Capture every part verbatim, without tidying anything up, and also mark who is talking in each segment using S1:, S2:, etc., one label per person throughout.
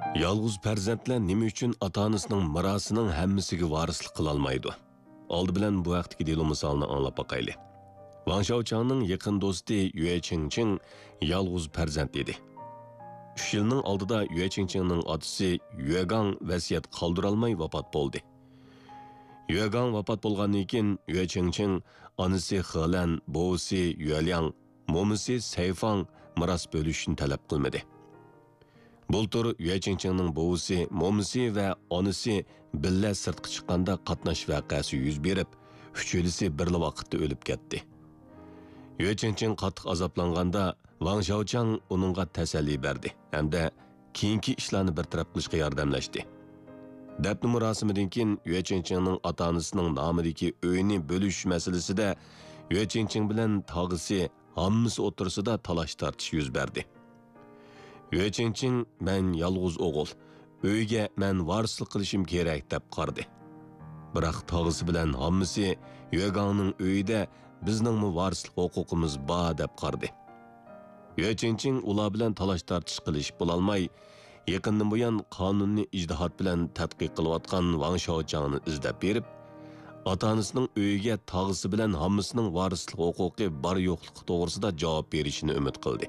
S1: Yalğız farzandlar nima uchun ota-onasining mirosining hammasiga varislik qila olmaydi? Oldi bilan bu vaqtdagi delo misolni anglab boqaylik. Wang Shaochangning yaqin do'sti Yue Qingqing yalğız farzand edi. uch yilning oldida Yue Qingqingning otasi Yue Gang vasiyat qoldira olmay vafot bo'ldi. Yue Gang vafot bo'lgandan keyin Yue Qingqing onasi Helan, buvisi Yue Liang, momisi Seifang miros bo'lishni talab qilmadi. Bultur Yue Qingqingning buvisi, momisi va onasi billa sirtqa chiqqanda qatnash voqeasi yuz berib, uch yilisi bir vaqtda o'lib ketdi. Yue Qingqing qattiq azoblanganda Wang Shaochang uningga tasalli berdi hamda keyingi ishlarni bartaraf qilishga yordamlashdi. Dafn murosimidan keyin Yue Qingqingning ota-onasining nomidagi uyni bo'lish masalasida Yue Qingqing bilan tog'isi hammasi o'tirsida talash tortish yuz berdi. Yue Qingqing "Men yalğız o'g'il, uyga men varislik qilishim kerak" deb qardi. Biroq tog'isi bilan hammasi Yue Gangning uyida bizning varislik huquqimiz bor deb qardi. Yue Qingqing ular bilan talash tortish qilish bo'lolmay, yaqindan buyon qonunni ijtihod bilan tadqiq qilayotgan Wang Shaochangni izlab berib, ota-onasining uyiga tog'isi bilan hammasining varislik huquqi bor yo'qligi to'g'risida javob berishini umid qildi.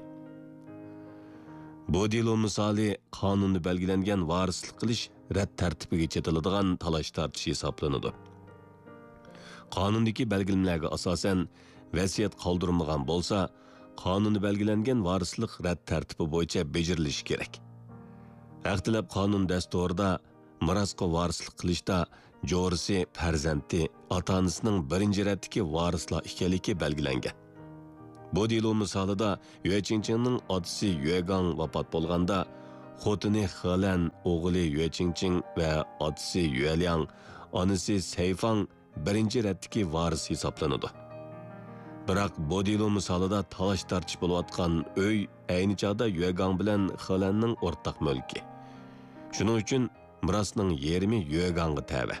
S1: Bu delo misoli qonunda belgilangan varislik qilish rad tartibiga chetiladigan talash tortish hisoblanadi. Qonundagi belgilanmalarga asosan vasiyat qoldirmagan bo'lsa, qonunda belgilangan varislik rad tartibi bo'yicha bejirilishi kerak. Aqtilab qonun dasturida mirosga varislik qilishda jo'risi farzandi ota-onasining birinchi raddagi varislar ekanligi belgilangan. Bu delo misolida Yue Qingqingning otasi Yue Gang vafot bo'lganda, xotini Helan, o'g'li Yue Qingqing va otasi Yue Liang, onasi Seifang birinchi raddagi varis hisoblanadi. Biroq bu delo misolida talash tortish bo'layotgan uy ayni chog'da Yue Gang bilan Helanning o'rtaq mulki. Shuning uchun mirosning yarmi Yue Gangga tava.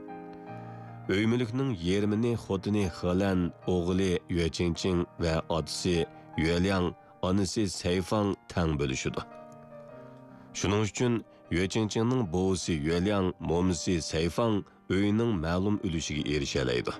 S1: Uy mulkning yarmini xotini Helan, o'g'li Yue Qingqing va otasi Yue Liang, onasi Seifang tang bo'lishadi. Shuning uchun Yue Qingqingning buvisi Yue Liang, momisi Seifang uyning ma'lum ulushiga erisha oladi.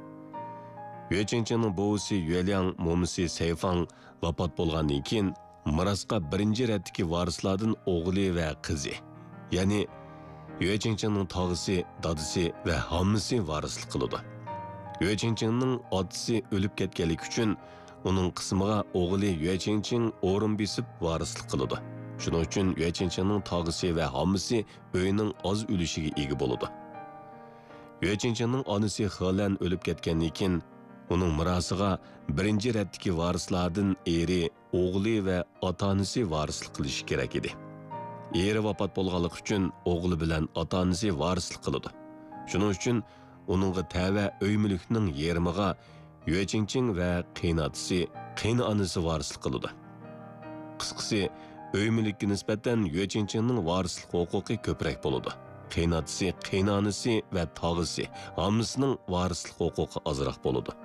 S1: Yue Qingqingning buvisi Yue Liang, momisi Seifang vafot bo'lgandan keyin mirosga birinchi raddagi varislardan o'g'li va qizi, ya'ni Yue Qingqingning tog'isi, dadisi va hammasi varislik qiladi. Yue Qingqingning otasi o'lib ketganligi uchun uning qismiga o'g'li Yue Qingqing o'rin besib varislik qiladi. Shuning uchun Yue Qingqingning tog'isi va hammasi uyning oz ulushiga ega bo'ladi. Yue Qingqingning onasi Helan o'lib ketgandan keyin uning mirosiga birinchi raddagi varislardan eri, o'g'li va ota-onasi varislik qilishi kerak edi. Eri vafot bo'lganligi uchun o'g'li bilan ota-onasi varislik qiladi. Shuning uchun uningga tava uy mulkining yarmiga Yue Qingqing va qiynotisi, qiynonasi varislik qiladi. Qisqasi, uy mulkiga nisbatan Yue Qingqingning varislik huquqi ko'proq bo'ladi. Qiynotisi, qiynonasi va tog'isi hammasining varislik huquqi ozroq bo'ladi.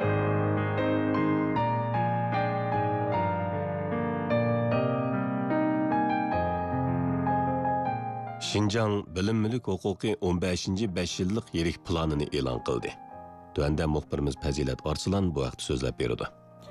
S1: Xinjiang bilim mulk huquqi o'n beshinchi besh yillik yirik planini e'lon qildi. Tuanda muxbirimiz Fazilat Arslan bu vaqt so'zlab berdi.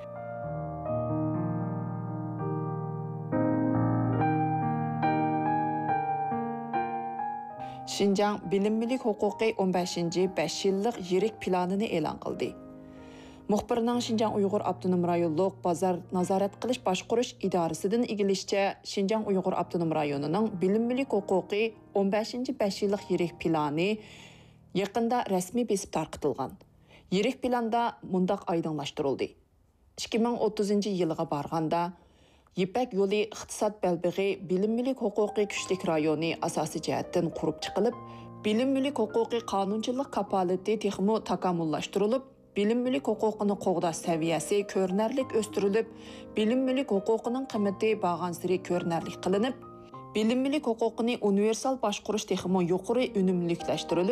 S2: Xinjiang bilim mulk huquqi o'n beshinchi besh yillik yirik planini e'lon qildi. Muxbirning Xinjiang Uyg'ur Avtonom rayonluq bozor nazorat qilish boshqarish idorasidan igilishicha, Xinjiang Uyg'ur Avtonom rayonining bilim mulk huquqi o'n beshinchi besh yillik yirik plani yaqinda rasmiy besib tarqitilgan. Yirik planda mundaq aydınlaştırıldı. ikki ming o'ttizinchi yilga borganda Yipak yo'li iqtisod belbig'i bilim mulk huquqi kuchlik rayoni asosiy jihatdan qurib chiqilib, bilim mulk huquqi qonunchilik kapolati texmo takomillashtirilib, bilim mulk huquqini qo'g'dash saviyasi ko'rinarli o'stirilib, bilim mulk huquqining qiymati bag'ansiri ko'rinarli qilinib, bilim mulk huquqini universal boshqarish texmo yuqori unumliklashtirilib,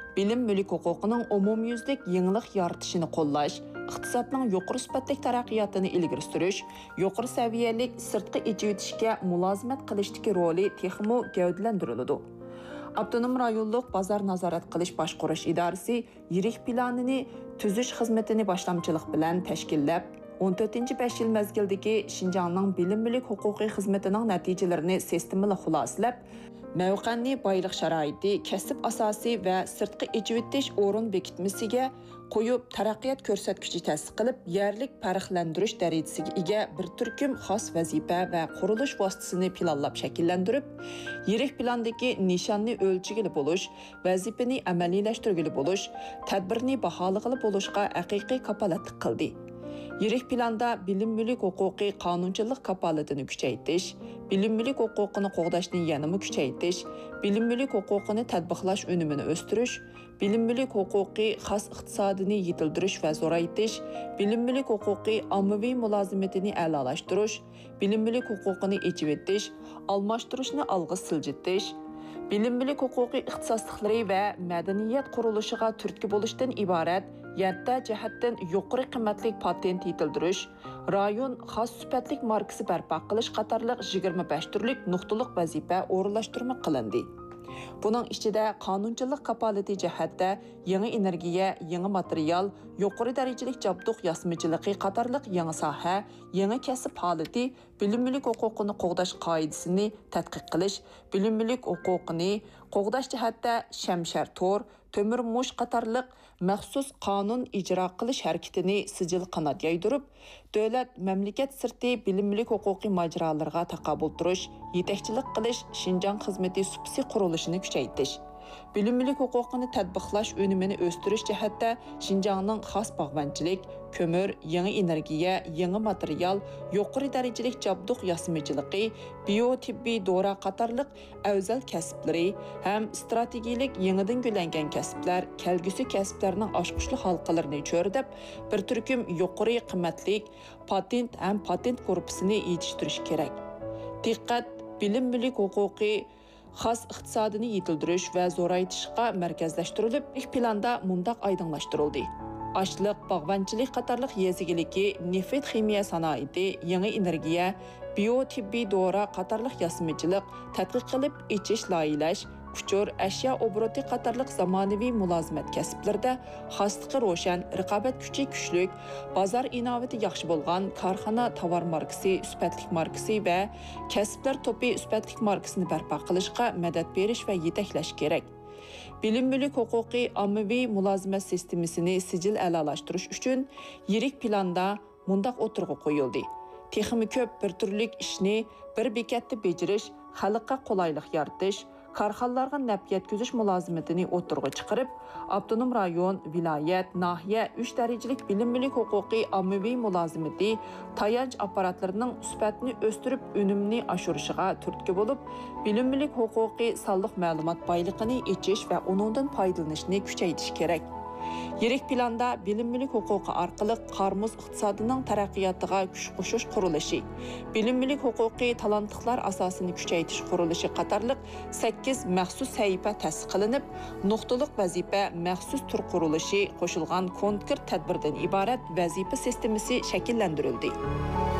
S2: bilim mülk huquqining umumyuzlik yangilik yaratishini qo'llash, iqtisodning yuqori sifatli taraqqiyotini ilgari surish, yuqori saviyalik sirtqi ijodishga mulozimat qilishdagi roli texmo gavdalantiriladi. Abdunum rayonluq bozor nazorat qilish boshqarish idorasi yirik planini tuzish xizmatini boshlamchilik bilan tashkillab, o'n to'rtinchi besh yil mezgildagi Xinjiangning bilim mülk huquqiy xizmatining natijalarini sistemali xulosalab, mavqanni boylik sharoiti, kasb asosi va sirtqi ijodtish o'rin bekitmasiga qo'yib taraqqiyot ko'rsatkichi ta'sis qilib, yerlik farqlantirish darajasiga ega bir turkum xos vazifa va qurilish vositasini planlab shakllantirib, yirik plandagi nishonni o'lchigili bo'lish, vazifani amaliylashtirgili bo'lish, tadbirni baholig'ili bo'lishga haqiqiy kapolatlik qildi. Yirik planda bilim mülk huquqi qonunchilik kapolatini kuchaytirish, bilim mülk huquqini qo'g'dashni yanada kuchaytirish, bilim mülk huquqini tatbiqlash unumini o'stirish, bilim mülk huquqi xos iqtisodini yetildirish va zo'raytirish, bilim mülk huquqi ommaviy mulozimatini a'lolashtirish, bilim mülk huquqini echivetish, almashtirishni olg'a siljitish, bilim mülk huquqi ixtisosliklari va madaniyat qurilishiga turtki bo'lishdan iborat yetti jihatdan yuqori qimmatli patent yetildirish, rayon xos sifatlik markasi barpo qilish qatorliq yigirma besh turlik nuqtaliq vazifa o'rinlashtirma qilindi. Buning ichida qonunchilik kapolati jihatda yangi energiya, yangi material, yuqori darajalik jabduq yasmichiligi qatorliq yangi soha, yangi kasb holati, bilim mülk huquqini qo'g'dash qoidasini tadqiq qilish, bilim mülk huquqini qo'g'dash jihatda shamshar tor, tömür mush qatorliq maxsus qonun ijro qilish harakatini sijil qanot yaydirib, davlat mamlakat sirti bilim mülk huquqi majrolarga taqobil turish, yetakchilik qilish, Xinjiang xizmati subsi qurilishini kuchaytirish, bilim mülk huquqini tatbiqlash unumini o'stirish jihatda Xinjiangning xos bog'bonchilik, ko'mir, yangi energiya, yangi material, yuqori darajalik jabduq yasmichiligi, biotibbiy dora qatorliq afzal kasblari ham strategik yangidan gullangan kasblar, kelgusi kasblarning oshqushli halqalarini cho'rdab, bir turkum yuqori qimmatlik patent ham patent korpusini yetishtirish kerak. Diqqat, bilim mülk huquqi xos iqtisodini yetildirish va zo'raytirishga markazlashtirilib, ilk planda mundaq oydinlashtirildi. Açlıq, bağbanchilik qatorliq yezigiligi, neft ximiya sanoati, yangi energiya, biotibbiy dora qatorliq yasmichilik tadqiq qilib ichish loyihalash, kuchur, ashyo obroti qatorliq zamonaviy mulozimat kasblarida xosligi ro'shan, raqobat kuchi kuchlik, bozor inovati yaxshi bo'lgan korxona tovar markasi, sifatlik markasi va kasblar to'pi sifatlik markasini barpo qilishga madad berish va yetaklash kerak. Bilim mülk huquqi ommaviy mulozimat sistemasini sijil a'lolashtirish uchun yirik planda mundaq o'tirg'i qo'yildi. Texmi ko'p bir turlik ishni bir bekatda bejirish, xalqqa qulaylik yaratish, korxonalarga naf yetkazish mulozimatini o'tirg'i chiqarib, avtonom rayon, viloyat, nahiya uch darajalik bilim mülk huquqi ommaviy mulozimati tayanch apparatlarining sifatini o'stirib, unumni oshirishiga turtki bo'lib, bilim mülk huquqi sonliq ma'lumot boyligini ichish va uningdan foydalanishni kuchaytirish kerak. Yirik planda bilim mülk huquqi orqali qarmuz iqtisodining taraqqiyotiga kuch qo'shish qurilishi, bilim mülk huquqi talantliqlar asosini kuchaytirish qurilishi qatorliq sakkiz maxsus sahifa ta'sis qilinib, nuqtaliq vazifa maxsus tur qurilishi qo'shilgan konkret tadbirdan iborat vazifa sistemasi shakllantirildi.